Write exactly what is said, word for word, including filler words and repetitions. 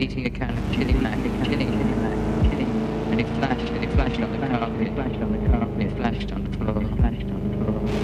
eating a can of chili mac, a chili, chili mac, chili, and it's like